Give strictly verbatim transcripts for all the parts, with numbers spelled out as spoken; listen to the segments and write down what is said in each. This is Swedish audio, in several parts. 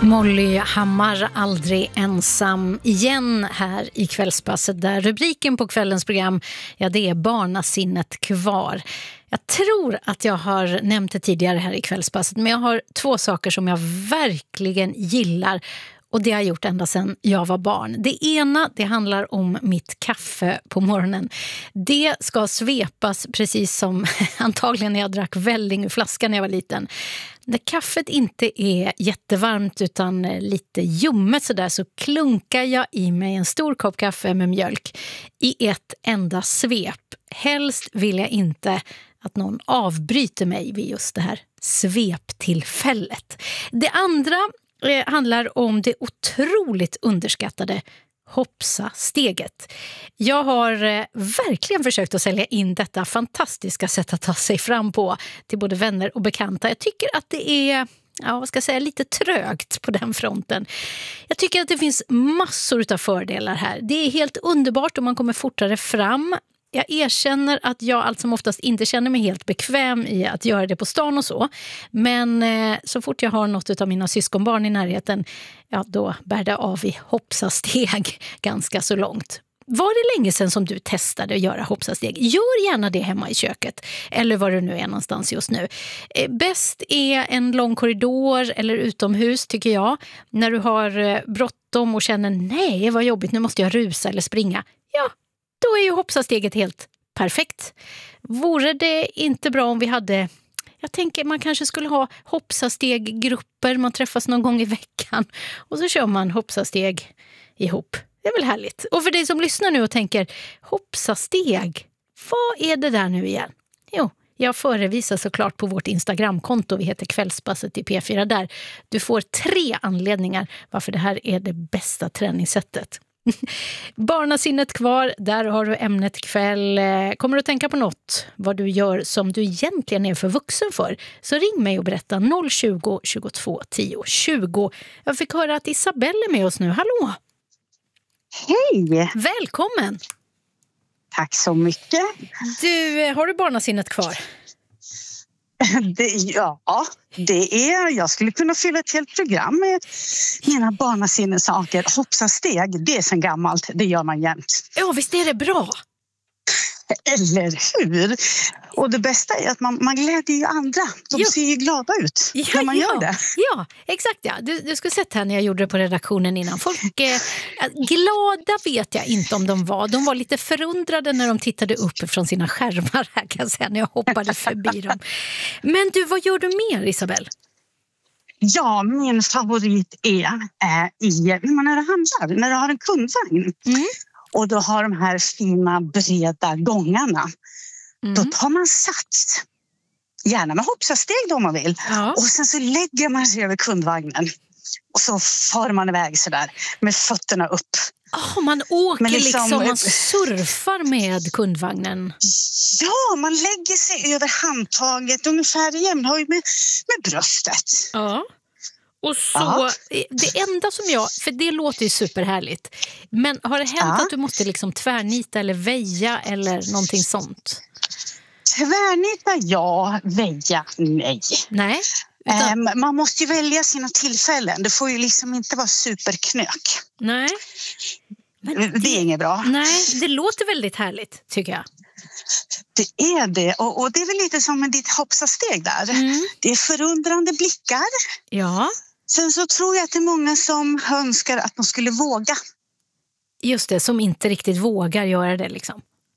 Molly Hammar, aldrig ensam igen här i Kvällspasset, där rubriken på kvällens program, ja, det är Barnasinnet kvar. Jag tror att jag har nämnt det tidigare här i Kvällspasset, men jag har två saker som jag verkligen gillar. Och det har jag gjort ända sedan jag var barn. Det ena, det handlar om mitt kaffe på morgonen. Det ska svepas precis som antagligen när jag drack välling ur flaskan när jag var liten. När kaffet inte är jättevarmt utan lite ljummet så där, så klunkar jag i mig en stor kopp kaffe med mjölk i ett enda svep. Helst vill jag inte att någon avbryter mig vid just det här sveptillfället. Det andra Det handlar om det otroligt underskattade Hopsa-steget. Jag har eh, verkligen försökt att sälja in detta fantastiska sätt att ta sig fram på till både vänner och bekanta. Jag tycker att det är, ja, vad ska jag säga, lite trögt på den fronten. Jag tycker att det finns massor av fördelar här. Det är helt underbart om man kommer fortare fram. Jag erkänner att jag allt som oftast inte känner mig helt bekväm i att göra det på stan och så. Men eh, så fort jag har något av mina syskonbarn i närheten, ja, då bär det av i hoppsasteg ganska så långt. Var det länge sedan som du testade att göra hoppsasteg? Gör gärna det hemma i köket, eller var du nu är någonstans just nu. Eh, bäst är en lång korridor eller utomhus, tycker jag. När du har eh, bråttom och känner, nej vad jobbigt, nu måste jag rusa eller springa. Ja, då är ju hoppsasteget helt perfekt. Vore det inte bra om vi hade, jag tänker man kanske skulle ha hoppsasteggrupper, man träffas någon gång i veckan och så kör man hoppsasteg ihop. Det är väl härligt. Och för dig som lyssnar nu och tänker, hoppsasteg, vad är det där nu igen? Jo, jag förevisar såklart på vårt Instagramkonto, vi heter Kvällspasset i P fyra där. Du får tre anledningar varför det här är det bästa träningssättet. Barnasinnet kvar, där har du ämnet ikväll. Kommer du att tänka på något, vad du gör som du egentligen är för vuxen för, så ring mig och berätta noll tjugo, tjugotvå, tio, tjugo. Jag fick höra att Isabelle är med oss nu. Hallå! Hej! Välkommen! Tack så mycket. Du, har du barnasinnet kvar? Det, ja, det är, jag skulle kunna fylla ett helt program med mina barnasinnesaker. Hoppsasteg, det är sen gammalt, det gör man jämt. Ja, visst är det bra? Eller hur? Och det bästa är att man, man glädjer ju andra. De ja. ser ju glada ut ja, när man ja. gör det. Ja, exakt. Ja. Du, du skulle sett här när jag gjorde det på redaktionen innan. Folk eh, glada vet jag inte om de var. De var lite förundrade när de tittade upp från sina skärmar här, kan jag säga, när jag hoppade förbi dem. Men du, vad gör du mer, Isabelle? Ja, min favorit är äh, i, när man är och handlar, när du har en kundvagn. Mm. Och då har de här fina breda gångarna. Mm. Då tar man sats. Gärna med hoppsasteg då om man vill. Ja. Och sen så lägger man sig över kundvagnen. Och så far man iväg sådär med fötterna upp. Oh, man åker liksom, liksom, man upp. surfar med kundvagnen. Ja, man lägger sig över handtaget ungefär jämnhöjd med, med bröstet. Ja. Och så, ja. Det enda som jag, för det låter ju superhärligt, men har det hänt ja. att du måste liksom tvärnita eller väja eller någonting sånt? Tvärnita, ja. Väja, nej. Nej. Utan... Um, man måste ju välja sina tillfällen. Det får ju liksom inte vara superknök. Nej. Men det... det är inget bra. Nej, det låter väldigt härligt, tycker jag. Det är det. Och, och det är väl lite som med ditt hoppsasteg där. Mm. Det är förundrande blickar. Ja. Sen så tror jag att det är många som önskar att de skulle våga. Just det, som inte riktigt vågar göra det liksom.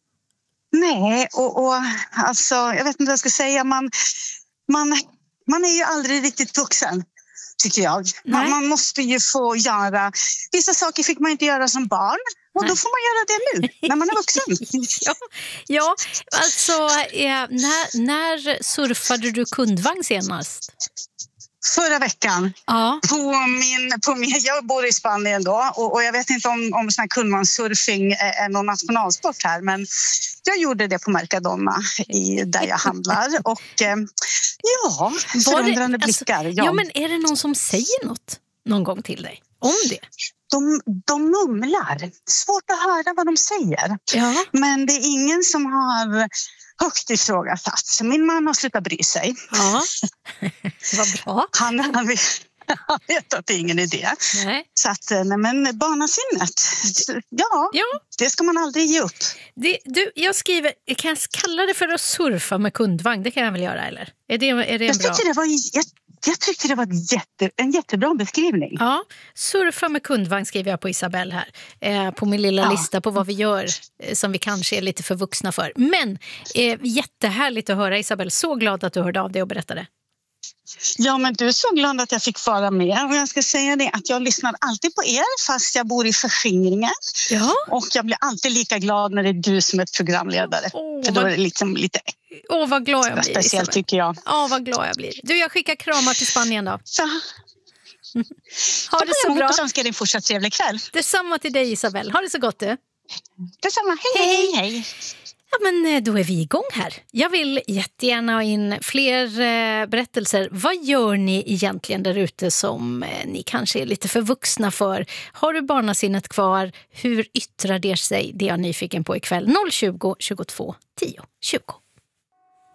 Nej, och, och alltså, jag vet inte vad jag ska säga. Man, man, man är ju aldrig riktigt vuxen, tycker jag. Man, man måste ju få göra... Vissa saker fick man inte göra som barn. Och Nej. Då får man göra det nu, när man är vuxen. ja, ja, alltså, eh, när, när surfade du kundvagn senast? Förra veckan, ja. på min, på min, jag bor i Spanien då och, och jag vet inte om, om sån här kundvagnssurfing är, är någon nationalsport här, men jag gjorde det på Mercadona i, där jag handlar och eh, ja, förundrande blickar. Alltså, ja. ja, men är det någon som säger något någon gång till dig om det? De, de mumlar. Svårt att höra vad de säger. Ja. Men det är ingen som har högt ifrågasatt. Min man har slutat bry sig. Ja, vad bra. Han, han, vill, Jag vet att det är ingen idé. Nej. Så att, nej men barnasinnet, ja, Ja. det ska man aldrig ge upp. Det, du, jag skriver, kan jag kalla det för att surfa med kundvagn? Det kan jag väl göra, eller? Är det, är det en Jag bra? tyckte det var, jag, jag tyckte det var ett jätte, en jättebra beskrivning. Ja, surfa med kundvagn skriver jag på Isabelle här. Eh, på min lilla Ja. lista på vad vi gör eh, som vi kanske är lite för vuxna för. Men eh, jättehärligt att höra, Isabelle. Så glad att du hörde av dig och berättade. Ja, men du är så glad att jag fick vara med. Och jag ska säga det att jag lyssnar alltid på er fast jag bor i förskingringen. Ja. Och jag blir alltid lika glad när det är du som är programledare. Åh, För då vad- är det liksom lite Åh, vad glad jag blir, speciellt Isabelle. tycker jag. Ja, vad glad jag blir. Du, jag skickar kramar till Spanien då. Så, Ha det så jag bra. hoppas önska dig en fortsatt trevlig kväll. Detsamma till dig, Isabelle. Ha det så gott, du. Detsamma. Hej, hej, hej. Ja, men eh, då är vi igång här. Jag vill jättegärna ha in fler eh, berättelser. Vad gör ni egentligen där ute som eh, ni kanske är lite för vuxna för? Har du barnasinnet kvar? Hur yttrar det sig? Det är jag nyfiken på ikväll. noll tjugo, tjugotvå, tio, tjugo.